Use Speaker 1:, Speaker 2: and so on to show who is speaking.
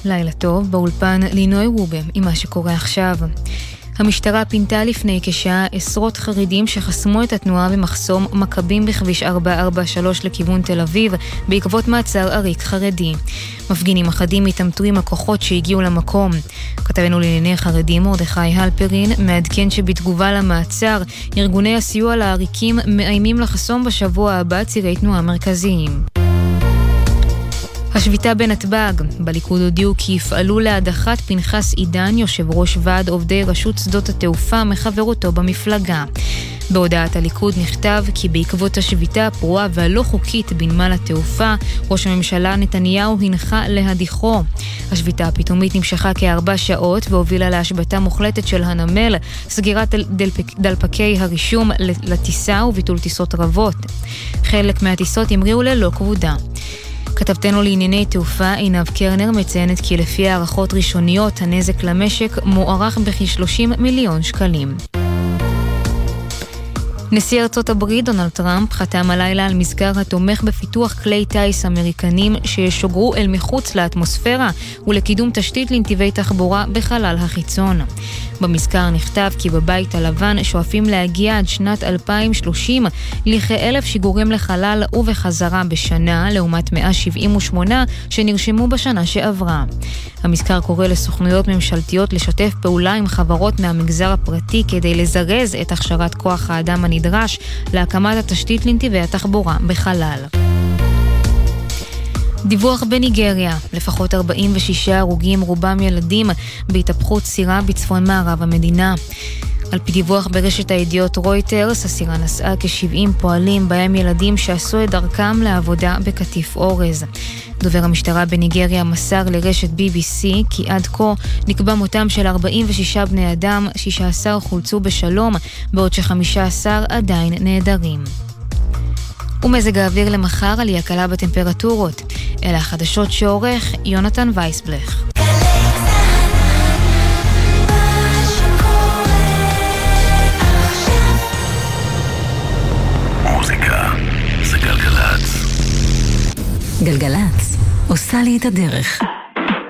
Speaker 1: לילה טוב, באולפן לינוי רובה עם מה שקורה עכשיו. המשטרה פינתה לפני כשעה עשרות חרדים שחסמו את התנועה במחסום מכבים בכביש 443 לכיוון תל אביב בעקבות מעצר עריק חרדי. מפגינים אחדים התעמתו עם הכוחות שהגיעו למקום. כתבנו לענייני חרדים מרדכי הלפרין מעדכן שבתגובה למעצר ארגוני הסיוע לעריקים מאיימים לחסום בשבוע הבא צירי תנועה מרכזיים. השביתה בנתב"ג, בליכוד הודיעו כי יפעלו להדחת פנחס עידן, יושב ראש ועד עובדי רשות שדות התעופה מחברותו במפלגה. בהודעת הליכוד נכתב כי בעקבות השביתה הפרועה והלא חוקית בנמל התעופה, ראש הממשלה נתניהו הנחה להדיחו. השביתה הפתאומית נמשכה כ4 שעות והובילה להשבתה מוחלטת של הנמל, סגירת דלפקי הרישום לטיסה וביטול טיסות רבות. חלק מהטיסות ימריאו ללא כבודה. כתבתנו לענייני תעופה עינב קרנר מציינת כי לפי הערכות ראשוניות הנזק למשק מוערך בכ-30 מיליון שקלים. נשיא ארצות הברית דונלד טראמפ חתם הלילה על מזכר התומך בפיתוח כלי טייס אמריקנים שישוגרו אל מחוץ לאטמוספירה ולקידום תשתית לנתיבי תחבורה בחלל החיצון. במזכר נכתב כי בבית הלבן שואפים להגיע עד שנת 2030 לכ-1,000 שיגורים לחלל ובחזרה בשנה, לעומת 178 שנרשמו בשנה שעברה. המזכר קורא לסוכנויות ממשלתיות לשתף פעולה עם חברות מהמגזר הפרטי כדי לזרז את הכשרת כוח האדם הנדרש להקמת התשתית לנתיבי התחבורה בחלל. דיווח בניגריה, לפחות 46 הרוגים, רובם ילדים, בהתהפכות סירה בצפון מערב המדינה. על פי דיווח ברשת הידיעות רויטרס, הסירה נסעה כ-70 פועלים, בהם ילדים שעשו את דרכם לעבודה בקטיף אורז. דובר המשטרה בניגריה מסר לרשת BBC כי עד כה נקבע מותם של 46 בני אדם, 16 חולצו בשלום, בעוד ש15 עדיין נעדרים. ומזג האוויר למחר, עלייה קלה בטמפרטורות. אלה החדשות שעורך יונתן וייסבלך.
Speaker 2: מוזיקה זה גלגלצ. גלגלצ עושה לי את הדרך.